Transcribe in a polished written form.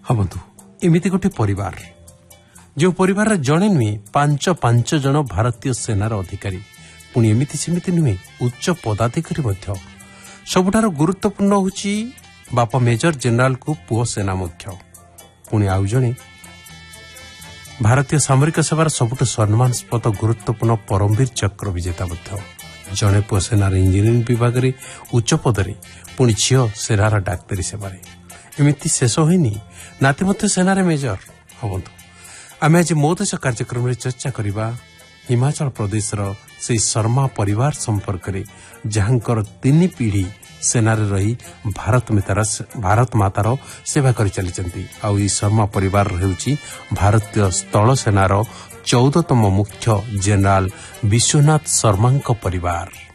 हाँ बंधु एमती गोटे परिवार जो परिवार जड़े नुहे पांच जन भारतीय सेनार अधिकारी पुणी एमती सेमती नुहे उच्च पदाधिकारी सबुठार गुरुत्वपूर्ण होची बापा मेजर जनरल को पुओ सेना मुख्य पुणी आउ जड़े भारतीय सामरिक सेवार सबुठ सम्मानस्पद गुरुत्वपूर्ण परमवीर चक्र विजेता जड़े पुओ सेनार इंजीनियरिंग विभाग में उच्च पदरे पुणी झील सेनार डाक्तरी सेवार एमती शेष होनी नाती मध्य सेनार मेजर हाँ बंधु आम आज मो देश कार्यक्रम में चर्चा करवा हिमाचल प्रदेश से शर्मा परिवार संपर्क में जहांकर 3 पीढ़ी सेनार रही भारत मातार सेवा कर चली आउ शर्मा परिवार हेउची भारतीय स्थल सेनार 14तम मुख्य जनरल विश्वनाथ शर्मा परिवार।